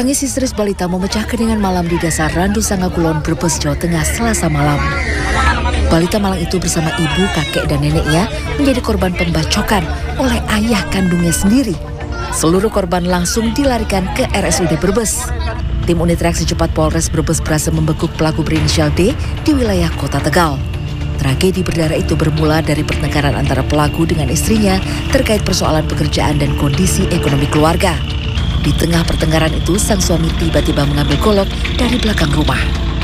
Tangis histeris balita memecah keningan malam di Desa Randu Sangakulon, Brebes, Jawa Tengah, Selasa malam. Balita malang itu bersama ibu, kakek, dan neneknya menjadi korban pembacokan oleh ayah kandungnya sendiri. Seluruh korban langsung dilarikan ke RSUD Brebes. Tim unit reaksi cepat Polres Brebes berhasil membekuk pelaku berinisial D di wilayah Kota Tegal. Tragedi berdarah itu bermula dari pertengkaran antara pelaku dengan istrinya terkait persoalan pekerjaan dan kondisi ekonomi keluarga. Di tengah pertengkaran itu, sang suami tiba-tiba mengambil golok dari belakang rumah.